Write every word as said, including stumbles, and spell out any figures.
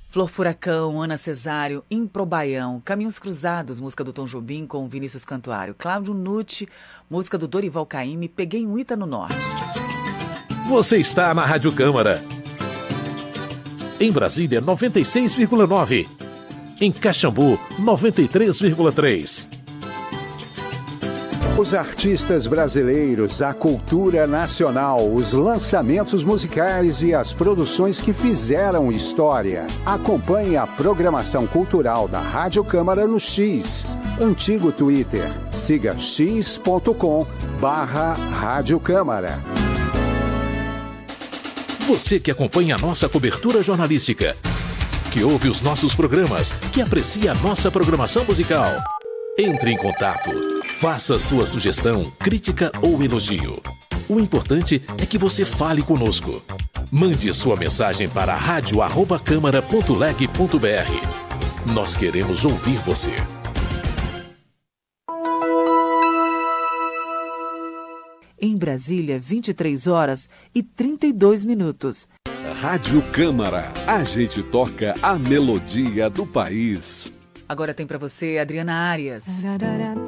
Flor Furacão, Ana Cesário, Improbaião, Caminhos Cruzados, música do Tom Jobim com Vinícius Cantuário, Cláudio Nucci, música do Dorival Caymmi, Peguei um Ita no Norte. Você está na Rádio Câmara. Em Brasília, noventa e seis vírgula nove. Em Caxambu, noventa e três vírgula três. Os artistas brasileiros, a cultura nacional, os lançamentos musicais e as produções que fizeram história. Acompanhe a programação cultural da Rádio Câmara no X, antigo Twitter. Siga x ponto com barra Rádio Câmara. Você que acompanha a nossa cobertura jornalística, que ouve os nossos programas, que aprecia a nossa programação musical. Entre em contato. Faça sua sugestão, crítica ou elogio. O importante é que você fale conosco. Mande sua mensagem para rádio arroba câmara ponto leg ponto br. Nós queremos ouvir você. Em Brasília, vinte e três horas e trinta e dois minutos. Rádio Câmara. A gente toca a melodia do país. Agora tem para você Adriana Arias.